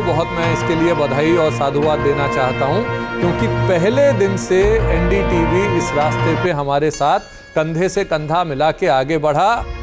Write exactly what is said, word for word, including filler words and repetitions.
को बहुत मैं इसके लिए बधाई और साधुवाद देना चाहता हूं, क्योंकि पहले दिन से एन डी टी वी इस रास्ते पे हमारे साथ कंधे से कंधा मिला के आगे बढ़ा।